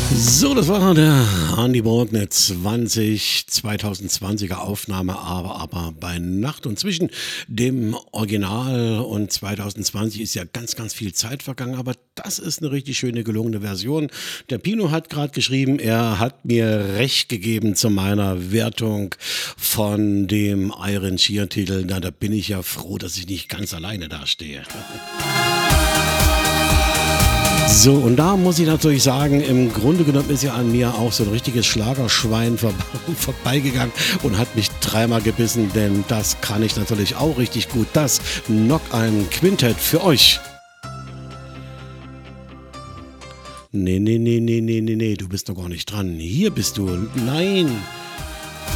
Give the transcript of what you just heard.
So, das war der Andy Borg, eine 2020er Aufnahme, aber bei Nacht. Und zwischen dem Original und 2020 ist ja ganz, ganz viel Zeit vergangen, aber das ist eine richtig schöne, gelungene Version. Der Pino hat gerade geschrieben, er hat mir recht gegeben zu meiner Wertung von dem Iron Shear-Titel. Na, da bin ich ja froh, dass ich nicht ganz alleine dastehe. So, und da muss ich natürlich sagen, im Grunde genommen ist ja an mir auch so ein richtiges Schlagerschwein vorbeigegangen und hat mich dreimal gebissen, denn das kann ich natürlich auch richtig gut. Das Knock ein Quintett für euch. Nee, du bist doch gar nicht dran. Hier bist du. Nein,